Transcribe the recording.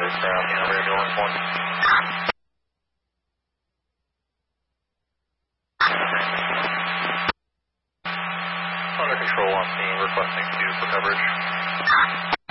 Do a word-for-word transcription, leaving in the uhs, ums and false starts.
Aircraft, Hanover Ambulance one. Under control on scene, requesting two for coverage.